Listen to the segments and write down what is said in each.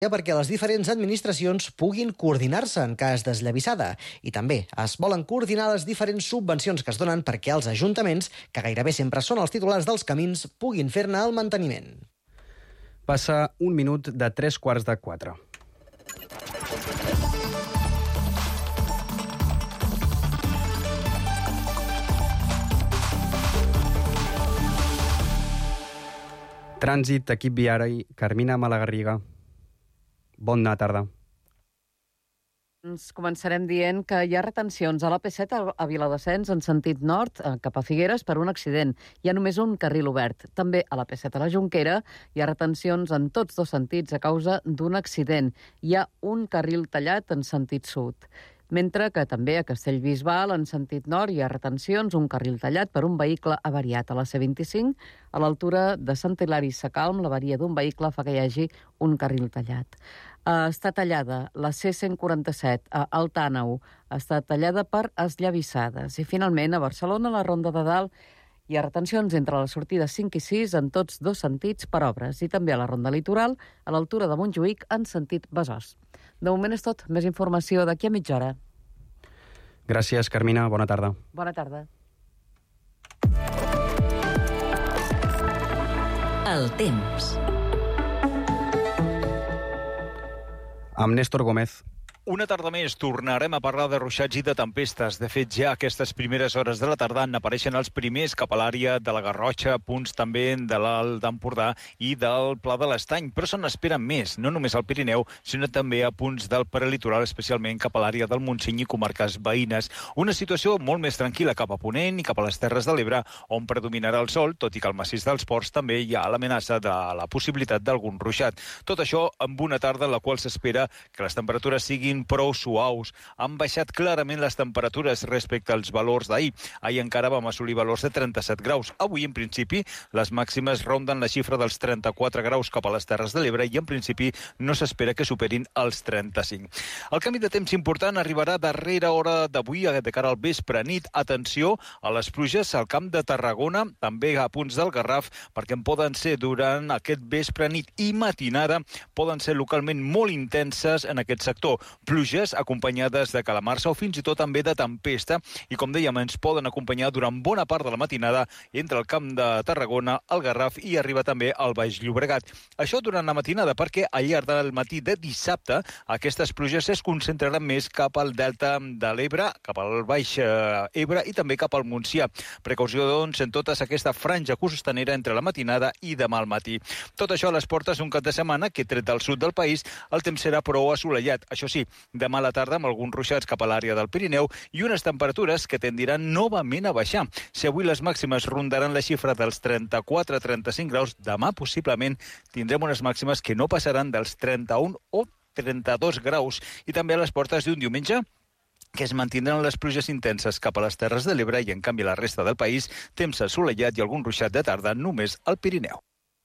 perquè les diferents administracions puguin coordinar-se en cas d'esllavissada. I també es volen coordinar les diferents subvencions que es donen perquè els ajuntaments, que gairebé sempre són els titulars dels camins, puguin fer-ne el manteniment. Passa 1 minut de 3:45. Trànsit, equip viari, Carmina Malagarriga. Bona tarda. Ens començarem dient que hi ha retencions a l'AP7 a Viladasens en sentit nord cap a Figueres per un accident. Hi ha només un carril obert. També a l'AP7 a la Jonquera hi ha retencions en tots dos sentits a causa d'un accident. Hi ha un carril tallat en sentit sud. Mentre que també a Castellbisbal, en sentit nord, hi ha retencions, un carril tallat per un vehicle avariat a la C25. A l'altura de Sant Hilari Sacalm, l'avaria d'un vehicle fa que hi hagi un carril tallat. Està tallada la C147 a Alt Àneu, està tallada per esllavissades. I finalment, a Barcelona, a la Ronda de Dalt, hi ha retencions entre les sortides 5 i 6 en tots dos sentits per obres i també a la Ronda Litoral, a l'altura de Montjuïc, en sentit Besòs. De moment és tot. Més informació d'aquí a mitja hora. Gràcies, Carmina. Bona tarda. Bona tarda. El temps. Amb Néstor Gómez. Una tarda més tornarem a parlar de ruixats i de tempestes. De fet, ja aquestes primeres hores de la tarda n'apareixen els primers cap a l'àrea de la Garrotxa, punts també de l'Alt d'Empordà i del Pla de l'Estany. Però se n'esperen més, no només al Pirineu, sinó també a punts del prelitoral, especialment cap a l'àrea del Montseny i comarques veïnes. Una situació molt més tranquil·la cap a Ponent i cap a les Terres de l'Ebre, on predominarà el sol, tot i que al massís dels Ports també hi ha l'amenaça de la possibilitat d'algun ruixat. Tot això amb una tarda en la qual s'espera que les temperatures siguin prou suaus. Han baixat clarament les temperatures respecte als valors d'ahir. Ahir encara vam assolir valors de 37 graus. Avui, en principi, les màximes ronden la xifra dels 34 graus cap a les Terres de l'Ebre i, en principi, no s'espera que superin els 35. El canvi de temps important arribarà darrera hora d'avui, de cara al vespre nit. Atenció a les pluges al Camp de Tarragona, també a punts del Garraf, perquè en poden ser durant aquest vespre nit i matinada, poden ser localment molt intenses en aquest sector. Pluges acompanyades de calamarsa o fins i tot també de tempesta i, com dèiem, ens poden acompanyar durant bona part de la matinada entre el Camp de Tarragona, el Garraf i arriba també al Baix Llobregat. Això durant la matinada perquè al llarg del matí de dissabte aquestes pluges es concentraran més cap al delta de l'Ebre, cap al Baix Ebre i també cap al Montsià. Precaució, doncs, en tota aquesta franja costanera entre la matinada i demà al matí. Tot això a les portes d'un cap de setmana que, tret del sud del país, el temps serà prou assolellat. Això sí, demà a la tarda amb alguns ruixats cap a l'àrea del Pirineu i unes temperatures que tendiran novament a baixar. Si avui les màximes rondaran la xifra dels 34-35 graus, demà possiblement tindrem unes màximes que no passaran dels 31 o 32 graus. I també a les portes d'un diumenge que es mantindran les pluges intenses cap a les Terres de l'Ebre i, en canvi, la resta del país, temps assolellat i algun ruixat de tarda només al Pirineu.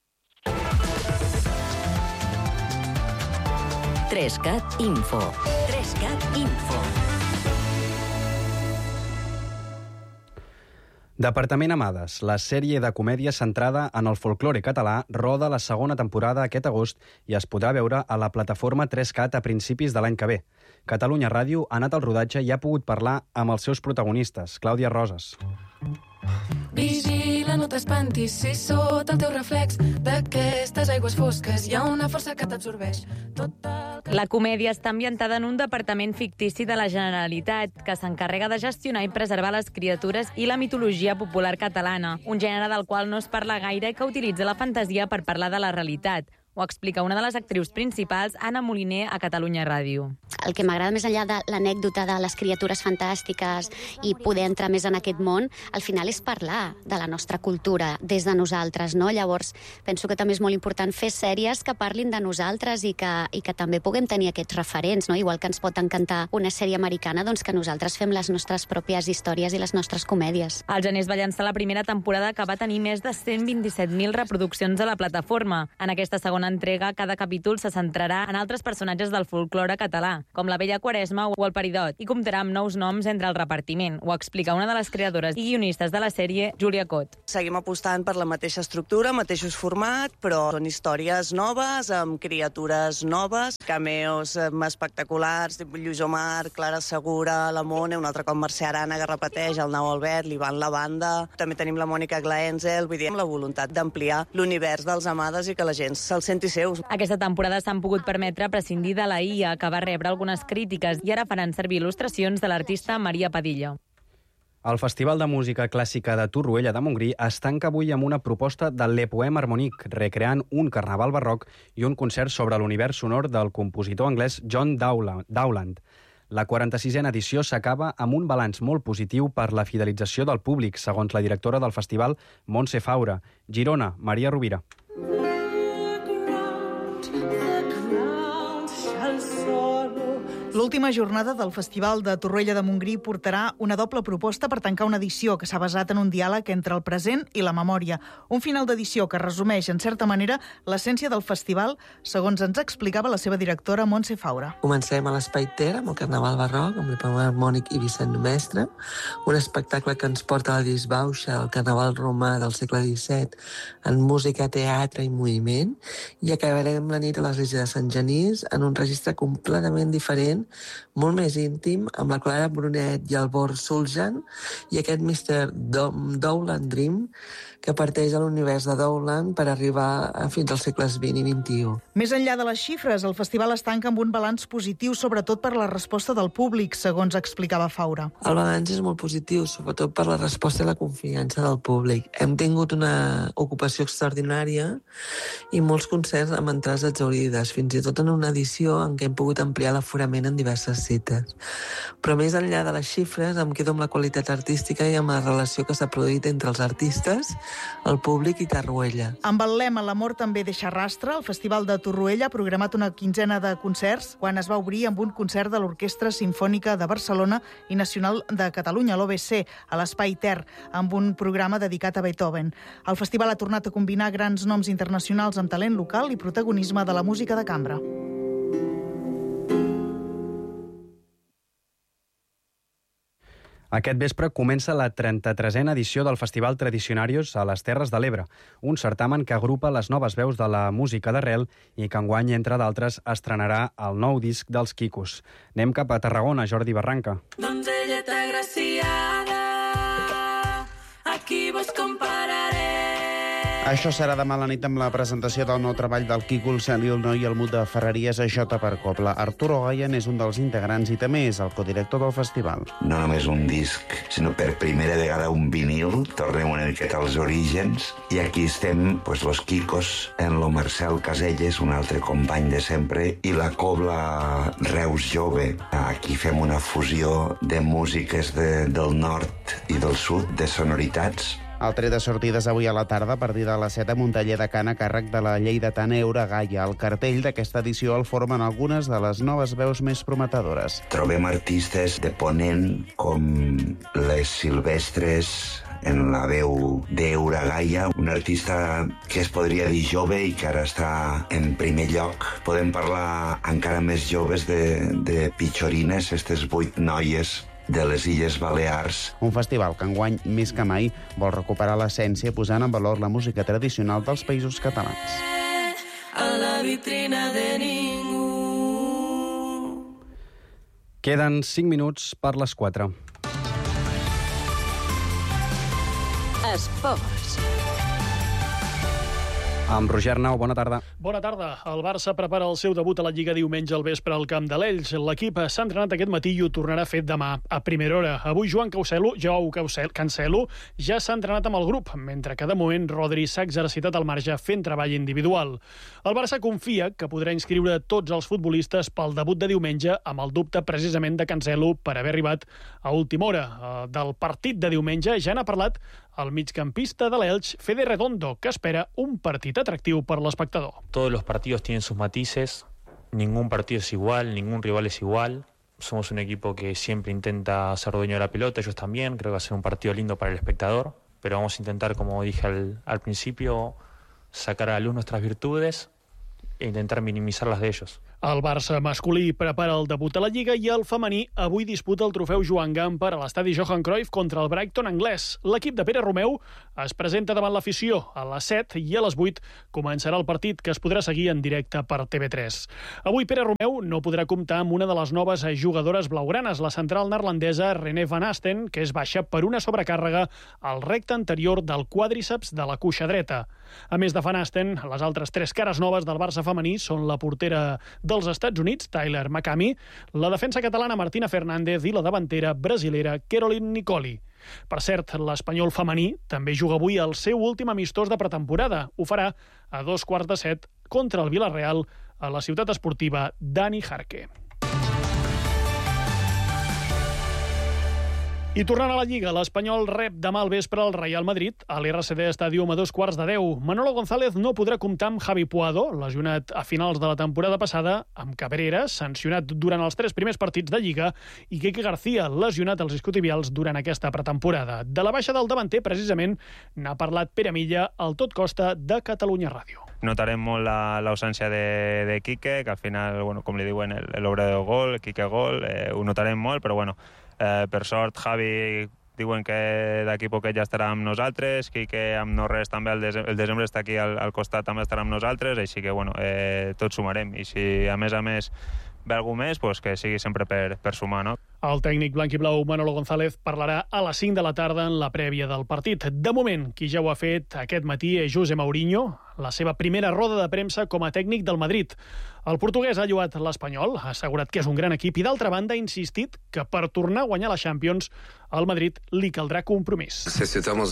3CAT Info. 3CAT Info. Departament Amades, la sèrie de comèdia centrada en el folklore català, roda la segona temporada aquest agost i es podrà veure a la plataforma 3CAT a principis de l'any que ve. Catalunya Ràdio ha anat al rodatge i ha pogut parlar amb els seus protagonistes, Clàudia Roses. Vigila, no t'espantis, si sota el teu reflex d'aquestes aigües fosques hi ha una força que t'absorbeix. La comèdia està ambientada en un departament fictici de la Generalitat que s'encarrega de gestionar i preservar les criatures i la mitologia popular catalana, un gènere del qual no es parla gaire i que utilitza la fantasia per parlar de la realitat. Ho explica una de les actrius principals, Anna Moliner, a Catalunya Ràdio. El que m'agrada més enllà de l'anècdota de les criatures fantàstiques i poder entrar més en aquest món, al final és parlar de la nostra cultura des de nosaltres, no? Llavors, penso que també és molt important fer sèries que parlin de nosaltres i que també puguem tenir aquests referents, no? Igual que ens pot encantar una sèrie americana, doncs que nosaltres fem les nostres pròpies històries i les nostres comèdies. El gener es va llançar la primera temporada que va tenir més de 127.000 reproduccions a la plataforma. En aquesta segona segona entrega, cada capítol se centrarà en altres personatges del folklore català, com la Vella Quaresma o el Peridot, i comptarà amb nous noms entre el repartiment. Ho explica una de les creadores i guionistes de la sèrie, Júlia Cot. Seguim apostant per la mateixa estructura, mateixos format, però són històries noves, amb criatures noves, cameos espectaculars, Lluís Omar, Clara Segura, la Mone, un altre com Mercè Arana, que repeteix, el Nau Albert, l'Ivan La Banda, també tenim la Mònica Glaenzel, vull dir, amb la voluntat d'ampliar l'univers dels Amades i que la gent se'l senti seus. Aquesta temporada s'han pogut permetre prescindir de la IA, que va rebre algunes crítiques, i ara faran servir il·lustracions de l'artista Maria Padilla. El Festival de Música Clàssica de Torroella de Montgrí es tanca avui amb una proposta de Le Poème Harmonique, recreant un carnaval barroc i un concert sobre l'univers sonor del compositor anglès John Dowland. La 46a edició s'acaba amb un balanç molt positiu per la fidelització del públic, segons la directora del festival, Montse Faura. Girona, Maria Rovira. L'última jornada del Festival de Torroella de Montgrí portarà una doble proposta per tancar una edició que s'ha basat en un diàleg entre el present i la memòria. Un final d'edició que resumeix, en certa manera, l'essència del festival, segons ens explicava la seva directora, Montse Faura. Comencem a l'Espai Ter, amb el Carnaval Barroc, amb el Poema Harmònic i Vicent Mestre, un espectacle que ens porta a la disbauxa, el Carnaval romà del segle XVII, en música, teatre i moviment, i acabarem la nit a l'església de Sant Genís en un registre completament diferent, molt més íntim, amb la Clara Brunet i el Bor Suljan i aquest Mr. Dowland Dream, que parteix de l'univers de Dowland per arribar fins als segles XX i XXI. Més enllà de les xifres, el festival es tanca amb un balanç positiu, sobretot per la resposta del públic, segons explicava Faura. El balanç és molt positiu, sobretot per la resposta i la confiança del públic. Hem tingut una ocupació extraordinària i molts concerts amb entrades exaurides, fins i tot en una edició en què hem pogut ampliar l'aforament en diverses cites. Però més enllà de les xifres, em quedo amb la qualitat artística i amb la relació que s'ha produït entre els artistes, el públic i Torroella. Amb el lema L'amor també deixa rastre, el Festival de Torroella ha programat una quinzena de concerts, quan es va obrir amb un concert de l'Orquestra Simfònica de Barcelona i Nacional de Catalunya, l'OBC, a l'Espai Ter, amb un programa dedicat a Beethoven. El festival ha tornat a combinar grans noms internacionals amb talent local i protagonisme de la música de cambra. Aquest vespre comença la 33a edició del Festival Tradicionarios a les Terres de l'Ebre, un certamen que agrupa les noves veus de la música d'arrel i que enguany, entre d'altres, estrenarà el nou disc dels Quicos. Anem cap a Tarragona, Jordi Barranca. Donzelleta agraciada, aquí vos compararé. Això serà demà a la nit amb la presentació del nou treball del Quico, el Cel i el Noi i el Mut de Ferreries a Jota per Cobla. Arturo Gayan és un dels integrants i també és el codirector del festival. No només un disc, sinó per primera vegada un vinil. Tornem una miqueta als orígens. I aquí estem, los Quicos, en lo Marcel Caselles, un altre company de sempre, i la Cobla Reus Jove. Aquí fem una fusió de músiques del nord i del sud, de sonoritats. El tret de sortides avui a la tarda a partir de les 7 a Montaller de Can a càrrec de la lleidatana Eura Gaia. El cartell d'aquesta edició el formen algunes de les noves veus més prometedores. Trobem artistes de Ponent com les Silvestres, en la veu d'Eura Gaia, un artista que es podria dir jove i que ara està en primer lloc. Podem parlar encara més joves de Pitxorines, aquestes 8 noies de les Illes Balears. Un festival que enguany, més que mai, vol recuperar l'essència posant en valor la música tradicional dels països catalans. A la vitrina de ningú. Queden 5 minuts per les 4. Esports. Amb Roger Nau, bona tarda. Bona tarda. El Barça prepara el seu debut a la Lliga diumenge al vespre al camp de l'Elx. L'equip s'ha entrenat aquest matí i ho tornarà a fer demà, a primera hora. Avui Joao Cancelo ja s'ha entrenat amb el grup, mentre que de moment Rodri s'ha exercitat al marge fent treball individual. El Barça confia que podrà inscriure tots els futbolistes pel debut de diumenge, amb el dubte precisament de Cancelo per haver arribat a última hora. Del partit de diumenge ja n'ha parlat el migcampista de l'Elx, Fede Redondo, que espera un partit atractiu per l'espectador. Todos los partidos tienen sus matices, ningún partido es igual, ningún rival es igual. Somos un equipo que siempre intenta ser dueño de la pelota, ellos también. Creo que va a ser un partido lindo para el espectador, pero vamos a intentar, como dije al principio, sacar a la luz nuestras virtudes e intentar minimizar las de ellos. El Barça masculí prepara el debut a la Lliga i el femení avui disputa el trofeu Joan Gamper a l'estadi Johan Cruyff contra el Brighton anglès. L'equip de Pere Romeu es presenta davant l'afició a les 7 i a les 8 començarà el partit, que es podrà seguir en directe per TV3. Avui Pere Romeu no podrà comptar amb una de les noves jugadores blaugranes, la central neerlandesa René van Asten, que és baixa per una sobrecàrrega al recte anterior del quàdriceps de la cuixa dreta. A més de van Asten, les altres 3 cares noves del Barça femení són la portera dels Estats Units, Tyler McCamey, la defensa catalana Martina Fernández i la davantera brasilera Caroline Nicoli. Per cert, l'espanyol femení també juga avui el seu últim amistós de pretemporada. Ho farà a 6:15 contra el Villarreal a la ciutat esportiva Dani Jarque. I tornant a la Lliga, l'Espanyol rep demà al vespre el Real Madrid a l'RCD Stadium a 9:15. Manolo González no podrà comptar amb Javi Puado, lesionat a finals de la temporada passada, amb Cabrera, sancionat durant els 3 primers partits de Lliga, i Quique García, lesionat als isquiotibials durant aquesta pretemporada. De la baixa del davanter, precisament, n'ha parlat Pere Milla al Tot Costa de Catalunya Ràdio. Notarem molt l'ausència de Quique, que al final, bueno, com li diuen, l'obrador gol, Quique gol, ho notarem molt, però bueno, per sort Javi diuen que d'aquí poquet ja estarà amb nosaltres, Quique amb no res també el desembre està aquí al costat, també estarà amb nosaltres, així que bueno, tots sumarem, i si a més ve algú més, pues que sigui sempre per sumar, no? El tècnic blanquiblau Manolo González parlarà a les 5 de la tarda en la prèvia del partit. De moment, qui ja ho ha fet aquest matí és José Mourinho, la seva primera roda de premsa com a tècnic del Madrid. El portuguès ha lloat l'Espanyol, ha assegurat que és un gran equip i, d'altra banda, ha insistit que per tornar a guanyar la Champions al Madrid li caldrá compromiso. Necesitamos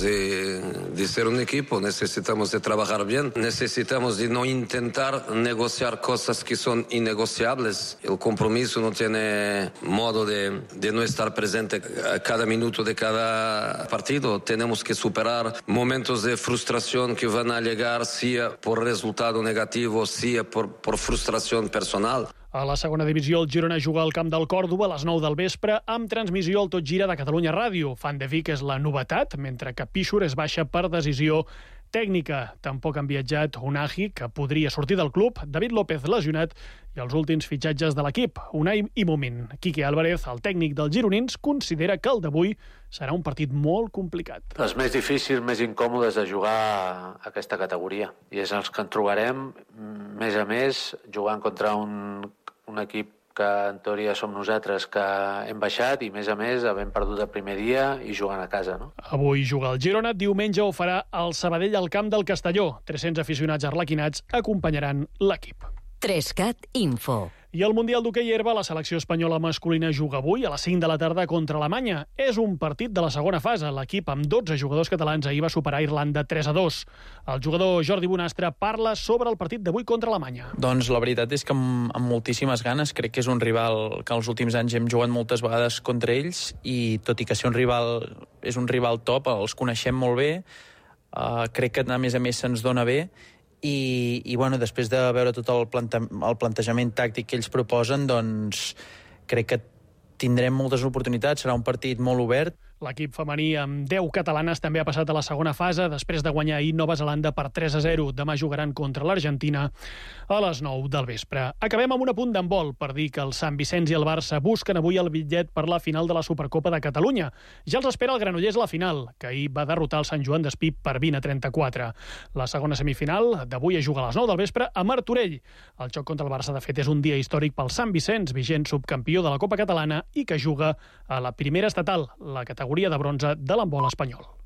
de ser un equipo, necesitamos de trabajar bien, necesitamos de no intentar negociar cosas que son innegociables. El compromiso no tiene modo de no estar presente a cada minuto de cada partido. Tenemos que superar momentos de frustración que van a llegar, sea por resultado negativo, sea por frustración personal. A la segona divisió, el Girona juga al camp del Còrdova a les 9 del vespre amb transmissió al Tot Gira de Catalunya Ràdio. Fan de Vic és la novetat, mentre que Píxur es baixa per decisió tècnica. Tampoc han viatjat Unai, que podria sortir del club, David López lesionat i els últims fitxatges de l'equip, Unai i Momin. Quique Álvarez, el tècnic dels gironins, considera que el d'avui serà un partit molt complicat. Els més difícils, més incòmodes de jugar a aquesta categoria. I és els que en trobarem, més a més, jugant contra un equip que en teoria som nosaltres que hem baixat i, més a més, havent perdut el primer dia i jugant a casa, no? Avui juga el Girona, diumenge ho farà el Sabadell al camp del Castelló. 300 aficionats arlequinats acompanyaran l'equip. 3CAT Info. I el Mundial d'hoquei herba, la selecció espanyola masculina juga avui a les 5 de la tarda contra Alemanya. És un partit de la segona fase. L'equip amb 12 jugadors catalans ahir va superar Irlanda 3-2. El jugador Jordi Bonastre parla sobre el partit d'avui contra Alemanya. Doncs la veritat és que amb moltíssimes ganes. Crec que és un rival que els últims anys hem jugat moltes vegades contra ells i tot i que és un rival top, els coneixem molt bé. Crec que a més se'ns dona bé. I bueno, després de veure tot el plantejament tàctic que ells proposen, doncs crec que tindrem moltes oportunitats, serà un partit molt obert. L'equip femení amb 10 catalanes també ha passat a la segona fase després de guanyar ahir Nova Zelanda per 3-0. Demà jugaran contra l'Argentina a les 9 del vespre. Acabem amb un apunt d'handbol per dir que el Sant Vicenç i el Barça busquen avui el bitllet per la final de la Supercopa de Catalunya. Ja els espera el Granollers a la final, que ahir va derrotar el Sant Joan d'Espí per 20-34. La segona semifinal d'avui es juga a les 9 del vespre a Martorell. El xoc contra el Barça, de fet, és un dia històric pel Sant Vicenç, vigent subcampió de la Copa Catalana i que juga a la primera estatal, la categoria de bronze de l'handbol espanyol.